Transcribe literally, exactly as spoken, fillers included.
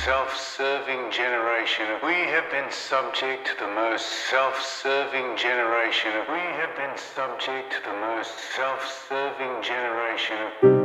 self-serving generation. We have been subject to the most self-serving generation. We have been subject to the most self-serving generation.